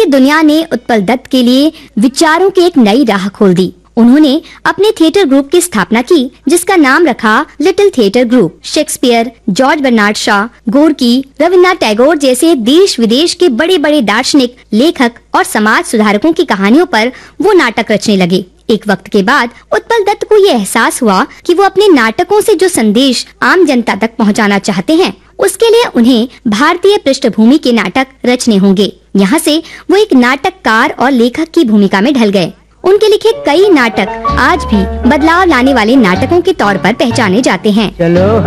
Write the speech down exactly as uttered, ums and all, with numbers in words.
दुनिया ने उत्पल दत्त के लिए विचारों की एक नई राह खोल दी। उन्होंने अपने थिएटर ग्रुप की स्थापना की, जिसका नाम रखा little theatre group. Shakespeare, George Bernard Shaw, Gorky, Rabindranath Tagore जैसे देश विदेश के बड़े बड़े दार्शनिक, लेखक और समाज सुधारकों की कहानियों पर वो नाटक रचने लगे। एक वक्त के बाद उत्पल दत्त को ये एहसास हुआ कि वो अपने नाटकों से जो संदेश आम जनता तक पहुंचाना चाहते हैं, उसके लिए उन्हें भारतीय पृष्ठभूमि के नाटक रचने होंगे। यहाँ से वो एक नाटककार और लेखक की भूमिका में ढल गए। उनके लिखे कई नाटक आज भी बदलाव लाने वाले नाटकों के तौर पर पहचाने जाते हैं। चलो